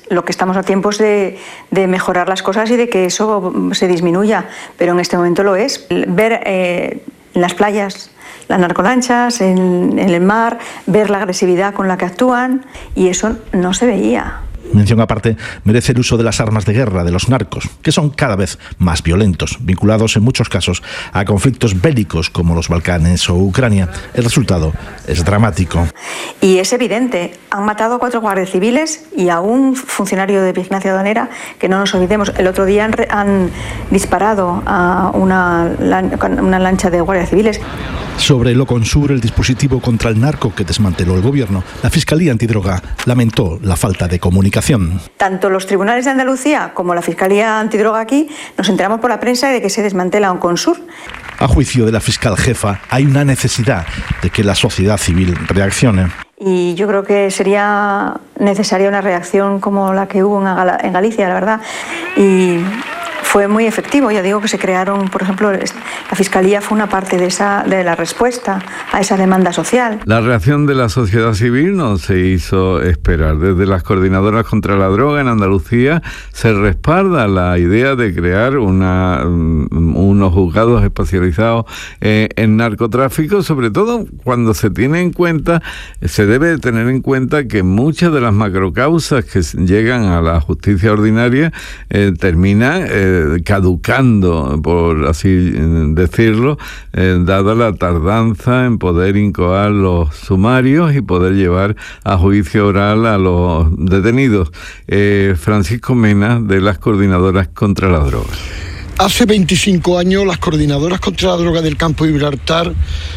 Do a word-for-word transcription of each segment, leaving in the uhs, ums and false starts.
lo que estamos a tiempo es de, de mejorar las cosas y de que eso se disminuya, pero en este momento lo es. Ver eh, en las playas las narcolanchas, en, en el mar, ver la agresividad con la que actúan, y eso no se veía. Mención aparte merece el uso de las armas de guerra de los narcos, que son cada vez más violentos, vinculados en muchos casos a conflictos bélicos como los Balcanes o Ucrania. El resultado es dramático. Y es evidente, han matado a cuatro guardias civiles y a un funcionario de vigilancia aduanera, que no nos olvidemos, el otro día han, han disparado a una, una lancha de guardias civiles. Sobre el Oconsur, el dispositivo contra el narco que desmanteló el gobierno, la Fiscalía Antidroga lamentó la falta de comunicación. Tanto los tribunales de Andalucía como la Fiscalía Antidroga aquí nos enteramos por la prensa de que se desmantela Oconsur. A juicio de la fiscal jefa, hay una necesidad de que la sociedad civil reaccione. Y yo creo que sería necesaria una reacción como la que hubo en Galicia, la verdad. Y fue muy efectivo. Ya digo que se crearon, por ejemplo, la Fiscalía fue una parte de esa de la respuesta a esa demanda social. La reacción de la sociedad civil no se hizo esperar. Desde las coordinadoras contra la droga en Andalucía se respalda la idea de crear una, unos juzgados especializados eh, en narcotráfico, sobre todo cuando se tiene en cuenta, se debe tener en cuenta que muchas de las macrocausas que llegan a la justicia ordinaria eh, terminan eh, caducando, por así decirlo, eh, dada la tardanza en poder incoar los sumarios y poder llevar a juicio oral a los detenidos. Eh, Francisco Mena, de las coordinadoras contra la droga. Hace veinticinco años las coordinadoras contra la droga del campo de Gibraltar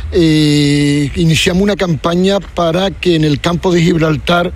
eh, iniciamos una campaña para que en el campo de Gibraltar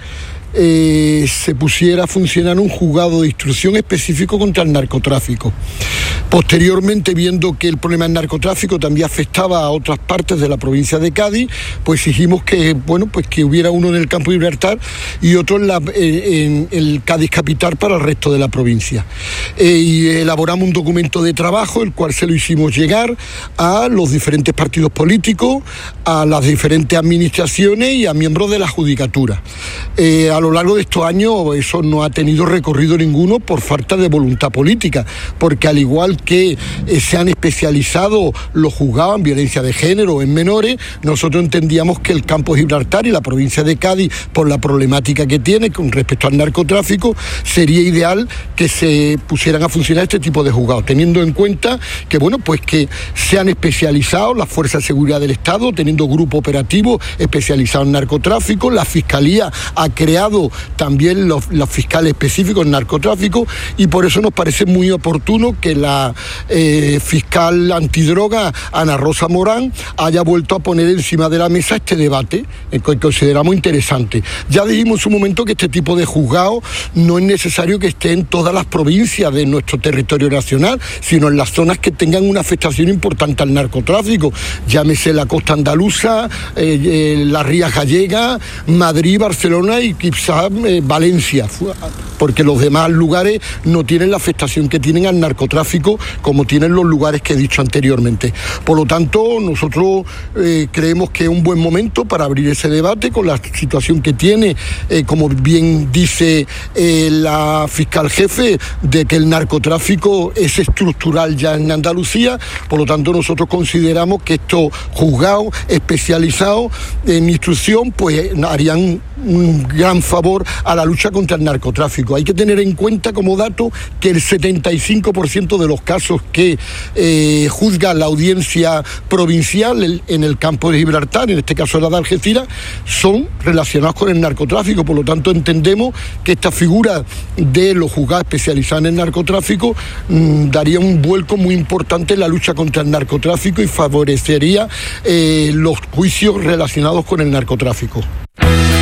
Eh, se pusiera a funcionar un juzgado de instrucción específico contra el narcotráfico. Posteriormente, viendo que el problema del narcotráfico también afectaba a otras partes de la provincia de Cádiz, pues exigimos que, bueno, pues que hubiera uno en el campo de Gibraltar y otro en, la, en, en el Cádiz capital para el resto de la provincia. Eh, y elaboramos un documento de trabajo, el cual se lo hicimos llegar a los diferentes partidos políticos, a las diferentes administraciones y a miembros de la judicatura. Eh, a A lo largo de estos años eso no ha tenido recorrido ninguno por falta de voluntad política, porque al igual que eh, se han especializado los juzgados en violencia de género en menores, nosotros entendíamos que el campo de Gibraltar y la provincia de Cádiz, por la problemática que tiene con respecto al narcotráfico, sería ideal que se pusieran a funcionar este tipo de juzgados, teniendo en cuenta que, bueno, pues que se han especializado las fuerzas de seguridad del Estado, teniendo grupo operativo especializado en narcotráfico. La Fiscalía ha creado también los, los fiscales específicos en narcotráfico, y por eso nos parece muy oportuno que la eh, fiscal antidroga Ana Rosa Morán haya vuelto a poner encima de la mesa este debate, el que consideramos interesante. Ya dijimos en su momento que este tipo de juzgado no es necesario que esté en todas las provincias de nuestro territorio nacional, sino en las zonas que tengan una afectación importante al narcotráfico, llámese la costa andaluza, eh, eh, las Rías Gallegas, Madrid, Barcelona y quizás eh, Valencia, porque los demás lugares no tienen la afectación que tienen al narcotráfico como tienen los lugares que he dicho anteriormente. Por lo tanto, nosotros eh, creemos que es un buen momento para abrir ese debate con la situación que tiene, eh, como bien dice eh, la fiscal jefe, de que el narcotráfico es estructural ya en Andalucía. Por lo tanto, nosotros consideramos que estos juzgados especializados en instrucción pues harían un gran favor a la lucha contra el narcotráfico. Hay que tener en cuenta como dato que el setenta y cinco por ciento de los casos que eh, juzga la audiencia provincial en el campo de Gibraltar, en este caso la de Algeciras, son relacionados con el narcotráfico. Por lo tanto, entendemos que esta figura de los juzgados especializados en el narcotráfico mmm, daría un vuelco muy importante en la lucha contra el narcotráfico y favorecería eh, los juicios relacionados con el narcotráfico.